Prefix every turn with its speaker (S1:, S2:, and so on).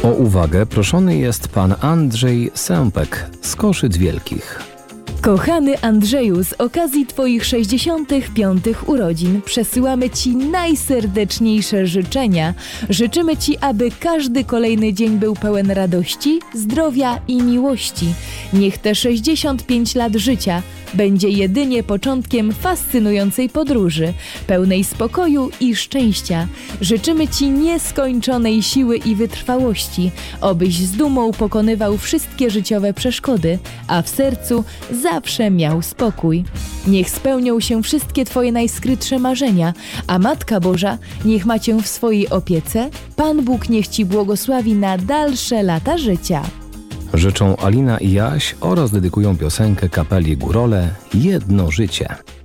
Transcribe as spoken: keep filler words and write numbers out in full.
S1: O uwagę proszony jest pan Andrzej Sępek z Koszyc Wielkich.
S2: Kochany Andrzeju, z okazji Twoich sześćdziesiątych piątych urodzin przesyłamy Ci najserdeczniejsze życzenia. Życzymy Ci, aby każdy kolejny dzień był pełen radości, zdrowia i miłości. Niech te sześćdziesiąt pięć lat życia będzie jedynie początkiem fascynującej podróży, pełnej spokoju i szczęścia. Życzymy Ci nieskończonej siły i wytrwałości, obyś z dumą pokonywał wszystkie życiowe przeszkody, a w sercu zawsze miał spokój. Niech spełnią się wszystkie Twoje najskrytsze marzenia, a Matka Boża niech ma Cię w swojej opiece. Pan Bóg niech Ci błogosławi na dalsze lata życia.
S1: Życzą Alina i Jaś oraz dedykują piosenkę kapeli Górole „Jedno życie”.